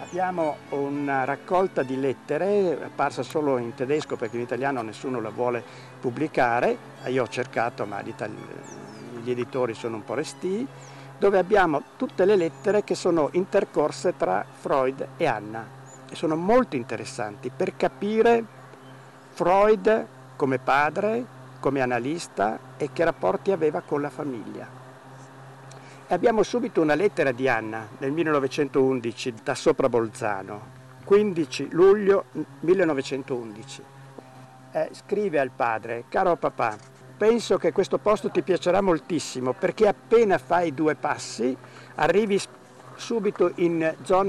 Abbiamo una raccolta di lettere, apparsa solo in tedesco perché in italiano nessuno la vuole pubblicare, io ho cercato ma gli editori sono un po' restii, dove abbiamo tutte le lettere che sono intercorse tra Freud e Anna e sono molto interessanti per capire Freud come padre, come analista e che rapporti aveva con la famiglia. E abbiamo subito una lettera di Anna nel 1911 da sopra Bolzano, 15 luglio 1911. Scrive al padre: caro papà, penso che questo posto ti piacerà moltissimo perché appena fai 2 passi arrivi subito in zone